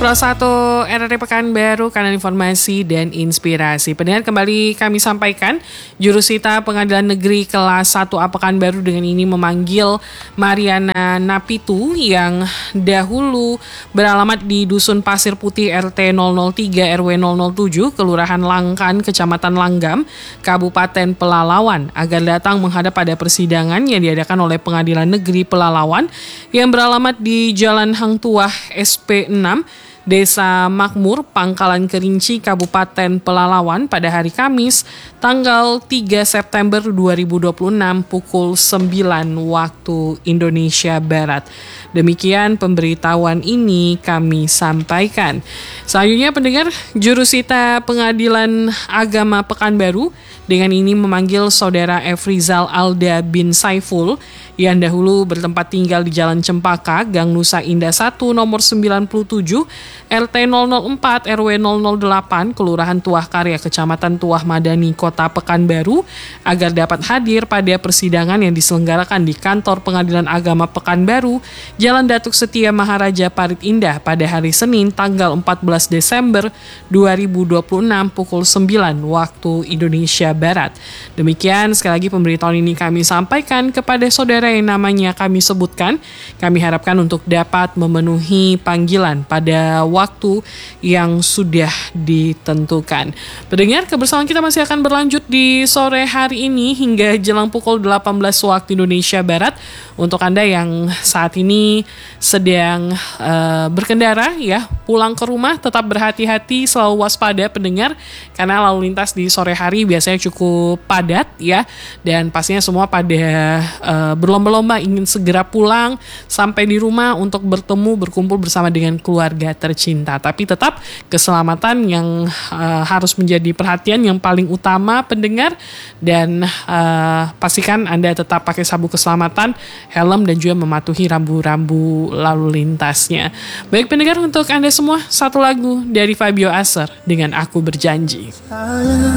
Pro 1 RRI Pekanbaru, kanal informasi dan inspirasi. Pendengar, kembali kami sampaikan, Jurusita Pengadilan Negeri Kelas 1A Pekanbaru dengan ini memanggil Mariana Napitu yang dahulu beralamat di Dusun Pasir Putih RT 003 RW 007, Kelurahan Langkan, Kecamatan Langgam, Kabupaten Pelalawan, agar datang menghadap pada persidangan yang diadakan oleh Pengadilan Negeri Pelalawan yang beralamat di Jalan Hang Tuah SP 6, Desa Makmur, Pangkalan Kerinci, Kabupaten Pelalawan pada hari Kamis, tanggal 3 September 2026 pukul 9 waktu Indonesia Barat. Demikian pemberitahuan ini kami sampaikan. Selanjutnya pendengar, Jurusita Pengadilan Agama Pekanbaru dengan ini memanggil Saudara Efrizal Alda bin Saiful yang dahulu bertempat tinggal di Jalan Cempaka, Gang Nusa Indah 1, nomor 97, RT 004 RW 008, Kelurahan Tuah Karya, Kecamatan Tuah Madani, Kota Pekanbaru, agar dapat hadir pada persidangan yang diselenggarakan di Kantor Pengadilan Agama Pekanbaru, Jalan Datuk Setia Maharaja Parit Indah pada hari Senin tanggal 14 Desember 2026 pukul 9 waktu Indonesia Barat. Demikian sekali lagi pemberitahuan ini kami sampaikan kepada saudara yang namanya kami sebutkan. Kami harapkan untuk dapat memenuhi panggilan pada waktu yang sudah ditentukan. Pendengar, kebersamaan kita masih akan berlanjut di sore hari ini hingga jelang pukul 18 waktu Indonesia Barat. Untuk Anda yang saat ini sedang berkendara ya, pulang ke rumah, tetap berhati-hati, selalu waspada pendengar, karena lalu lintas di sore hari biasanya cukup padat ya, dan pastinya semua pada berlomba-lomba ingin segera pulang sampai di rumah untuk bertemu, berkumpul bersama dengan keluarga tercinta. Tapi tetap keselamatan yang harus menjadi perhatian yang paling utama pendengar, dan pastikan Anda tetap pakai sabuk keselamatan, helm, dan juga mematuhi rambu-rambu lalu lintasnya. Baik pendengar, untuk Anda semua satu lagu dari Fabio Aser dengan Aku Berjanji.